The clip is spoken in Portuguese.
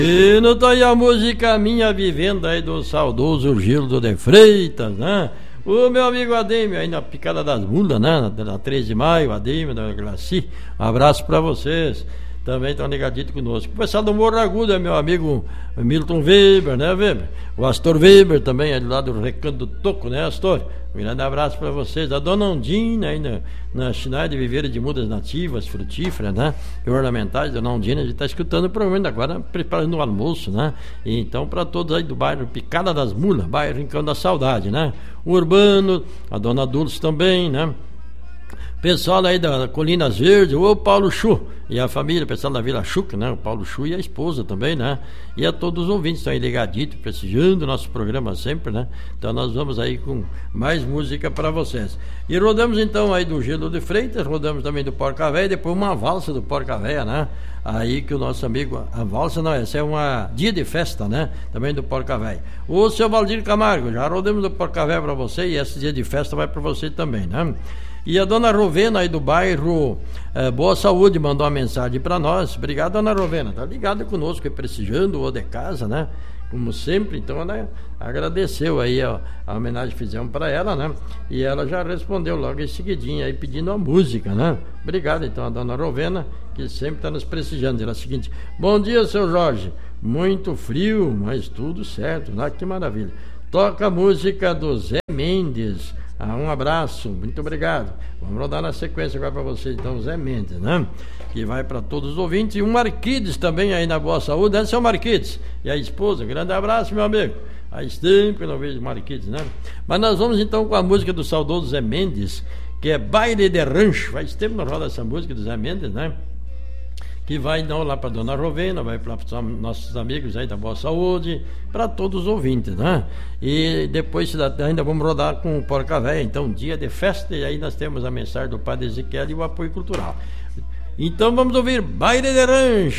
E não tá aí a música Minha Vivenda aí do saudoso Gildo de Freitas, né? O meu amigo Ademir aí na Picada das Mulas, né? Na 13 de maio, Ademir, da Glaci. Um abraço pra vocês. Também estão ligadinhos conosco. O pessoal do Morro Agudo é meu amigo Milton Weber, né, Weber? O Astor Weber também, ali lá do Recanto do Toco, né, Astor? Um grande abraço para vocês. A dona Ondina aí na Schneider Viveira de Mudas Nativas, frutíferas, né? E ornamentais, dona Ondina, a gente está escutando o programa agora, preparando o almoço, né? E então, para todos aí do bairro Picada das Mulas, bairro Rincão da Saudade, né? O Urbano, a dona Dulce também, né? Pessoal aí da Colinas Verdes, o Paulo Chu e a família, pessoal da Vila Chuca, né? O Paulo Chu e a esposa também, né? E a todos os ouvintes que estão aí ligaditos, prestigiando o nosso programa sempre, né? Então nós vamos aí com mais música para vocês. E rodamos então aí do Gelo de Freitas, rodamos também do Porca Véia, depois uma valsa do Porca Véia, né? Aí que o nosso amigo, a valsa não, essa é uma dia de festa, né? Também do Porca Véia. O seu Valdir Camargo, já rodamos do Porca Véia para você e esse dia de festa vai para você também, né? E a dona Rovena aí do bairro Boa Saúde mandou uma mensagem para nós. Obrigado, dona Rovena, tá ligada conosco, prestigiando o de casa, né? Como sempre, então ela agradeceu aí a homenagem que fizemos para ela, né? E ela já respondeu logo em seguidinho aí pedindo a música, né? Obrigado então a dona Rovena, que sempre está nos prestigiando. Ela é a seguinte: bom dia, seu Jorge, muito frio, mas tudo certo, né? Que maravilha. Toca a música do Zé Mendes. Um abraço, muito obrigado. Vamos rodar na sequência agora para vocês, então, Zé Mendes, né? Que vai para todos os ouvintes. E o Marquides também aí na Boa Saúde, né, seu Marquides? E a esposa, grande abraço, meu amigo. Faz tempo que eu não vejo Marquides, né? Mas nós vamos então com a música do saudoso Zé Mendes, que é Baile de Rancho. Faz tempo que nós roda essa música do Zé Mendes, né? Que vai então lá para dona Rovena, vai para nossos amigos aí da Boa Saúde, para todos os ouvintes, né? E depois ainda vamos rodar com o Porca Véia, então dia de festa, e aí nós temos a mensagem do Padre Ezequiel e o apoio cultural. Então vamos ouvir Baile de Rancho.